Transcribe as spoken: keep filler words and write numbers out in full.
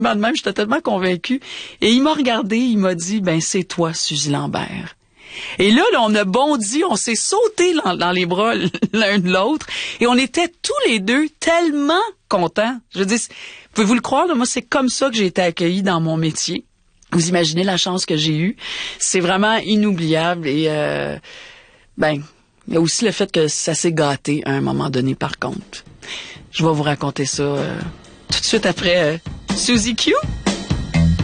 de même, j'étais tellement convaincue. Et il m'a regardé, il m'a dit, ben c'est toi, Suzy Lambert. Et là, là, on a bondi, on s'est sauté dans, dans les bras l'un de l'autre, et on était tous les deux tellement contents. Je veux dire, pouvez-vous le croire, là, moi, c'est comme ça que j'ai été accueillie dans mon métier. Vous imaginez la chance que j'ai eue. C'est vraiment inoubliable, et euh, ben, il y a aussi le fait que ça s'est gâté à un moment donné, par contre. Je vais vous raconter ça euh, tout de suite après euh, Suzy Q.